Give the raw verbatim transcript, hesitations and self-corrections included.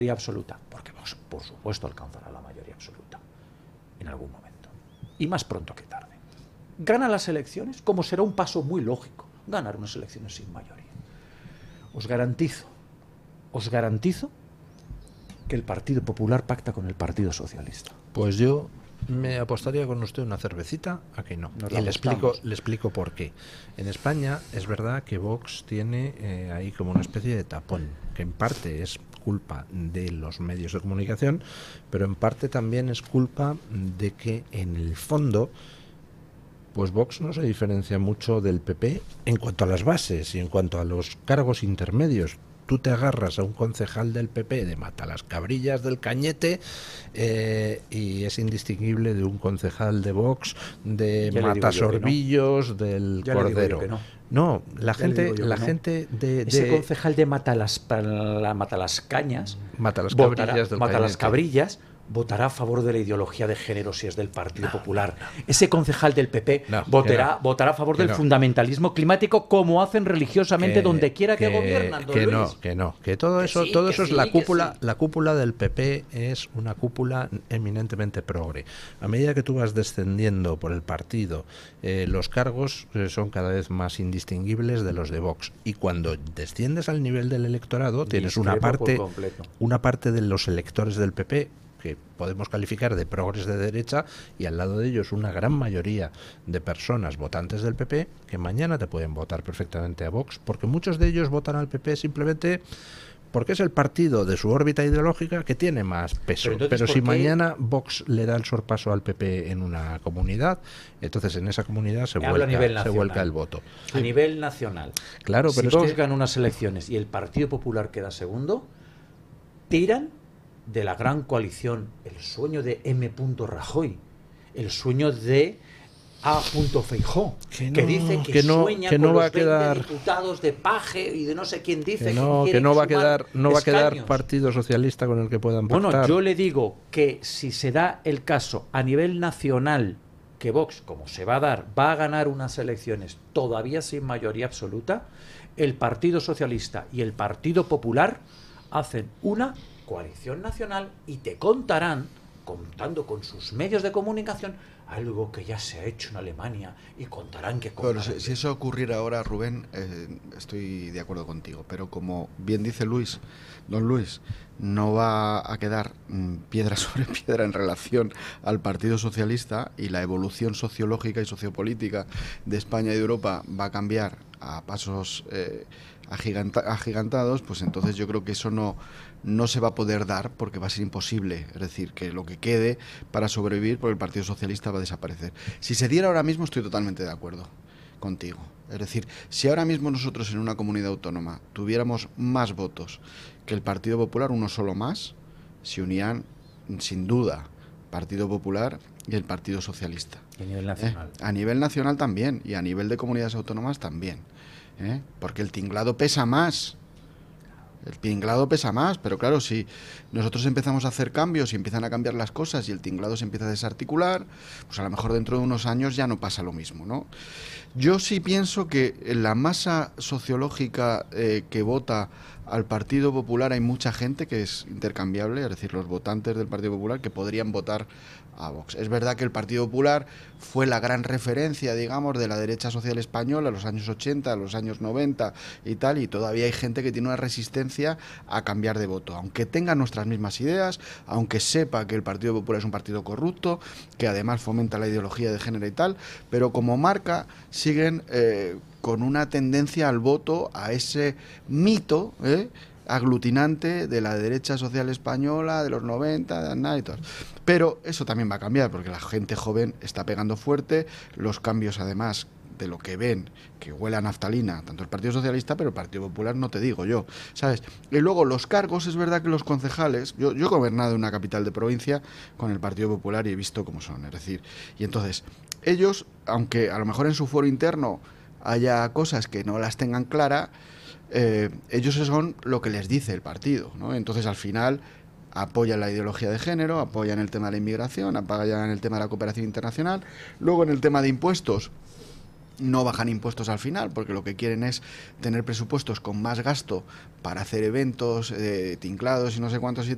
absoluta, porque Vox, por supuesto, alcanzará la mayoría absoluta en algún momento, y más pronto que tarde. Gana las elecciones, como será un paso muy lógico, ganar unas elecciones sin mayoría. Os garantizo, os garantizo que el Partido Popular pacta con el Partido Socialista. Pues yo me apostaría con usted una cervecita a que no. Nos Y la le explico, apostamos. le explico por qué. En España es verdad que Vox tiene eh, ahí como una especie de tapón, que en parte es culpa de los medios de comunicación, pero en parte también es culpa de que en el fondo pues Vox no se diferencia mucho del P P en cuanto a las bases y en cuanto a los cargos intermedios. Tú te agarras a un concejal del P P de Matalascabrillas del Cañete eh, y es indistinguible de un concejal de Vox de Matasorbillos no. del ya Cordero. No. no, la ya gente, la no. gente de, de ese concejal de Matalas, la Matalascañas, Matalascabrillas del Matalascabrillas votará a favor de la ideología de género si es del Partido no, Popular. No, no. Ese concejal del P P no, votará, no, votará a favor del no. fundamentalismo climático, como hacen religiosamente que, donde quiera que, que gobiernan. Que Luis. no, que no, que todo que eso, sí, todo eso sí, es la cúpula, sí. la cúpula del P P es una cúpula eminentemente progre. A medida que tú vas descendiendo por el partido, eh, los cargos eh, son cada vez más indistinguibles de los de Vox. Y cuando desciendes al nivel del electorado, tienes una parte, una parte de los electores del P P que podemos calificar de progres de derecha, y al lado de ellos una gran mayoría de personas votantes del P P que mañana te pueden votar perfectamente a Vox, porque muchos de ellos votan al P P simplemente porque es el partido de su órbita ideológica que tiene más peso. Pero, Pero si qué? mañana Vox le da el sorpaso al P P en una comunidad, entonces en esa comunidad se, vuelca, se vuelca el voto. A sí. nivel nacional. Claro, pero si es Vox que... gana unas elecciones y el Partido Popular queda segundo, tiran de la gran coalición, el sueño de M. Rajoy, el sueño de A. Feijó, que, no, que dice que, que no, sueña que no con va los a quedar diputados de Paje y de no sé quién dice que no, que, que no va a quedar no va a quedar escaños. Partido Socialista con el que puedan pactar. Bueno, yo le digo que si se da el caso a nivel nacional que Vox, como se va a dar, va a ganar unas elecciones todavía sin mayoría absoluta, el Partido Socialista y el Partido Popular hacen una coalición nacional y te contarán, contando con sus medios de comunicación, algo que ya se ha hecho en Alemania, y contarán que... Pero si, si eso ocurriera ahora, Rubén, eh, estoy de acuerdo contigo, pero como bien dice Luis, don Luis, no va a quedar mm, piedra sobre piedra en relación al Partido Socialista, y la evolución sociológica y sociopolítica de España y de Europa va a cambiar a pasos eh, agiganta, agigantados, pues entonces yo creo que eso no... no se va a poder dar, porque va a ser imposible. Es decir, que lo que quede para sobrevivir por el Partido Socialista va a desaparecer. Si se diera ahora mismo, estoy totalmente de acuerdo contigo. Es decir, si ahora mismo nosotros en una comunidad autónoma tuviéramos más votos que el Partido Popular, uno solo más, se unían sin duda Partido Popular y el Partido Socialista. ¿Y a nivel nacional? ¿Eh? A nivel nacional también, y a nivel de comunidades autónomas también. ¿Eh? Porque el tinglado pesa más. El tinglado pesa más, pero claro, si nosotros empezamos a hacer cambios y empiezan a cambiar las cosas y el tinglado se empieza a desarticular, pues a lo mejor dentro de unos años ya no pasa lo mismo, ¿no? Yo sí pienso que en la masa sociológica eh, que vota al Partido Popular hay mucha gente que es intercambiable, es decir, los votantes del Partido Popular que podrían votar a Vox. Es verdad que el Partido Popular fue la gran referencia, digamos, de la derecha social española en los años ochenta, los años noventa y tal, y todavía hay gente que tiene una resistencia a cambiar de voto, aunque tenga nuestras mismas ideas, aunque sepa que el Partido Popular es un partido corrupto, que además fomenta la ideología de género y tal, pero como marca siguen eh, con una tendencia al voto, a ese mito, ¿eh? aglutinante de la derecha social española de los noventa, de Aznar y todo. Pero eso también va a cambiar, porque la gente joven está pegando fuerte, los cambios además de lo que ven, que huele a naftalina, tanto el Partido Socialista, pero el Partido Popular no te digo yo, ¿sabes? Y luego los cargos, es verdad que los concejales, yo, yo he gobernado en una capital de provincia con el Partido Popular y he visto cómo son, es decir, y entonces, ellos, aunque a lo mejor en su foro interno haya cosas que no las tengan claras, Eh, ellos son lo que les dice el partido, ¿no? Entonces al final apoyan la ideología de género, apoyan el tema de la inmigración, apoyan el tema de la cooperación internacional. Luego en el tema de impuestos no bajan impuestos al final, porque lo que quieren es tener presupuestos con más gasto para hacer eventos eh, tinclados y no sé cuántos y